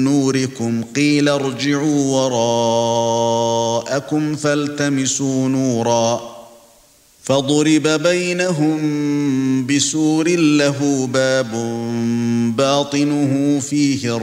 نوركم قيل ارجعوا وراءكم فالتمسوا نورا فضرب بينهم بسور له باب باطنه فيه